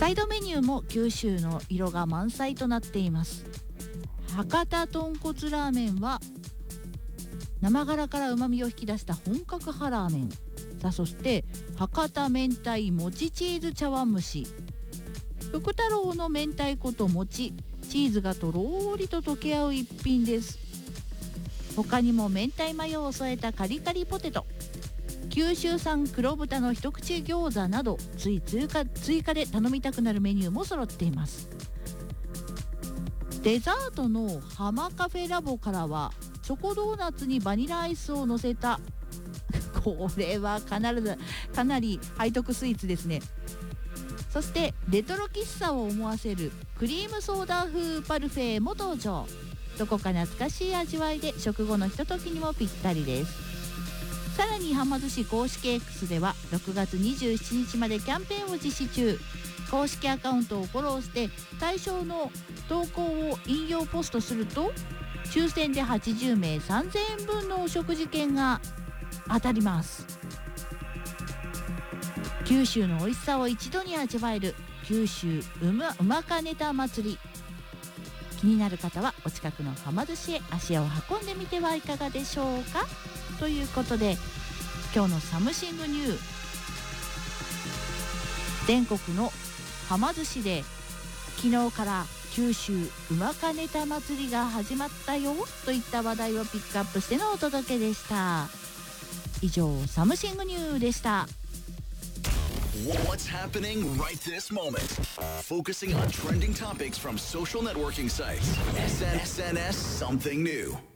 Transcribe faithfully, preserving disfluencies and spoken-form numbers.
サイドメニューも九州の色が満載となっています。博多豚骨ラーメンは生柄から旨味を引き出した本格派ラーメン。さあそして博多明太もちチーズ茶碗蒸し。福太郎の明太子と餅、チーズがとろーりと溶け合う一品です。他にも明太マヨを添えたカリカリポテト、九州産黒豚の一口餃子など、つい追加、追加で頼みたくなるメニューも揃っています。デザートのハマカフェラボからはチョコドーナツにバニラアイスを乗せたこれは必ずかなり背徳スイーツですね。そしてレトロ喫茶を思わせるクリームソーダ風パルフェも登場。どこか懐かしい味わいで食後のひとときにもぴったりです。さらにはま寿司公式 X ではろくがつにじゅうしちにちまでキャンペーンを実施中。公式アカウントをフォローして対象の投稿を引用ポストすると抽選ではちじゅうめいさんぜんえんぶんのお食事券が当たります。九州の美味しさを一度に味わえる九州うまうまかネタ祭り。気になる方はお近くのはま寿司へ足を運んでみてはいかがでしょうか。ということで今日のサムシングニュー、全国のはま寿司で昨日から九州うまかネタ祭りが始まったよといった話題をピックアップしてのお届けでした。以上サムシングニューでした。 What's happening right this moment? Focusing on trending topics from social networking sites. エスエヌエス Something New.